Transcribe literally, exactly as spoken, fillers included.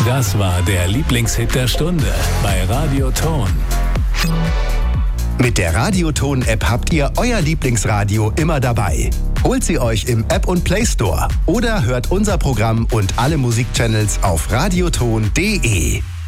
Das war der Lieblingshit der Stunde bei Radio Ton. Mit der Radioton-App habt ihr euer Lieblingsradio immer dabei. Holt sie euch im App- und Play Store oder hört unser Programm und alle Musikchannels auf radioton punkt de.